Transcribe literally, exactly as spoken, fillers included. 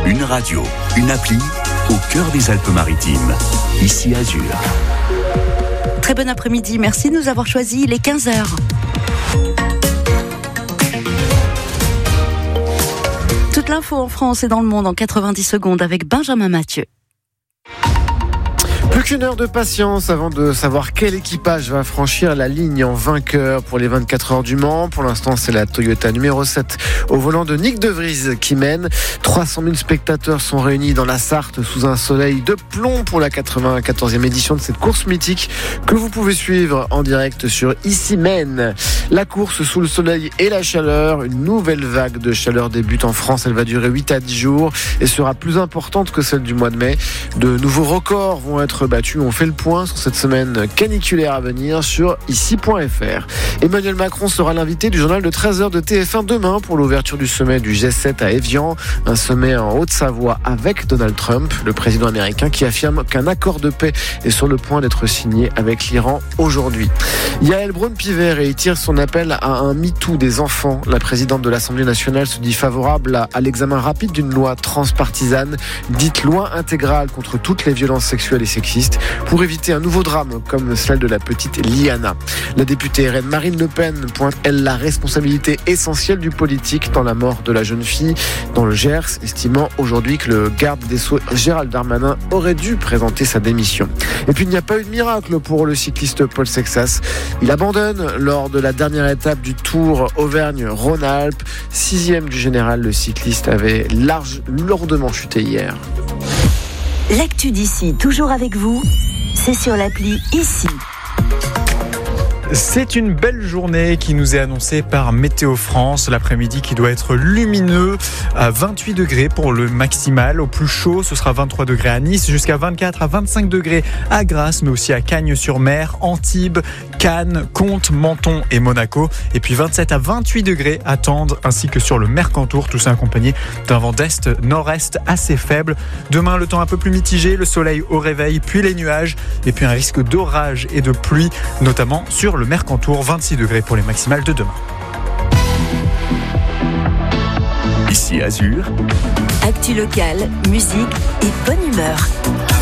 Une radio, une appli, au cœur des Alpes-Maritimes. Ici Azur. Très bon après-midi, merci de nous avoir choisis, il est quinze heures. Toute l'info en France et dans le monde en quatre-vingt-dix secondes avec Benjamin Mathieu. Plus qu'une heure de patience avant de savoir quel équipage va franchir la ligne en vainqueur pour les vingt-quatre heures du Mans. Pour l'instant, c'est la Toyota numéro sept au volant de Nick De Vries qui mène. trois cent mille spectateurs sont réunis dans la Sarthe sous un soleil de plomb pour la quatre-vingt-quatorzième édition de cette course mythique que vous pouvez suivre en direct sur Ici Maine. La course sous le soleil et la chaleur. Une nouvelle vague de chaleur débute en France. Elle va durer huit à dix jours et sera plus importante que celle du mois de mai. De nouveaux records vont être battus. On fait le point sur cette semaine caniculaire à venir sur ici point f r. Emmanuel Macron sera l'invité du journal de treize heures de T F un demain pour l'ouverture du sommet du G sept à Évian. Un sommet en Haute-Savoie avec Donald Trump, le président américain qui affirme qu'un accord de paix est sur le point d'être signé avec l'Iran aujourd'hui. Yael Braun-Pivet réitère son appel à un MeToo des enfants. La présidente de l'Assemblée nationale se dit favorable à, à l'examen rapide d'une loi transpartisane, dite loi intégrale contre toutes les violences sexuelles et sexistes, pour éviter un nouveau drame comme celle de la petite Liana. La députée R N Marine Le Pen pointe, elle, la responsabilité essentielle du politique dans la mort de la jeune fille dans le Gers, estimant aujourd'hui que le garde des Sceaux Gérald Darmanin aurait dû présenter sa démission. Et puis il n'y a pas eu de miracle pour le cycliste Paul Sexas. Il abandonne lors de la dernière étape du Tour Auvergne-Rhône-Alpes. Sixième du général, le cycliste avait large, lourdement chuté hier. L'actu d'ici, toujours avec vous, c'est sur l'appli Ici. C'est une belle journée qui nous est annoncée par Météo France. L'après-midi qui doit être lumineux à vingt-huit degrés pour le maximal. Au plus chaud, ce sera vingt-trois degrés à Nice, jusqu'à vingt-quatre à vingt-cinq degrés à Grasse, mais aussi à Cagnes-sur-Mer, Antibes, Cannes, Comtes, Menton et Monaco. Et puis vingt-sept à vingt-huit degrés à Tende, ainsi que sur le Mercantour, tout ça accompagné d'un vent d'est-nord-est assez faible. Demain, le temps un peu plus mitigé, le soleil au réveil, puis les nuages, et puis un risque d'orage et de pluie, notamment sur le Mercantour, vingt-six degrés pour les maximales de demain. Ici Azur. Actu locale, musique et bonne humeur.